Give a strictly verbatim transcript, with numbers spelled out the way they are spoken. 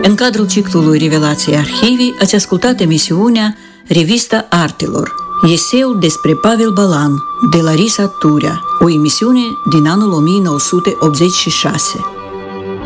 În cadrul ciclului Revelații Arhivii ați ascultat emisiunea Revista Artelor, eseul despre Pavel Balan, de Larisa Turea, o emisiune din anul o mie nouă sute optzeci și șase.